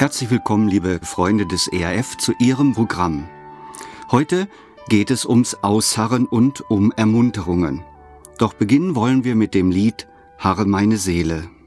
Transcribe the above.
Herzlich willkommen, liebe Freunde des ERF, zu Ihrem Programm. Heute geht es ums Ausharren und um Ermunterungen. Doch beginnen wollen wir mit dem Lied »Harre meine Seele«.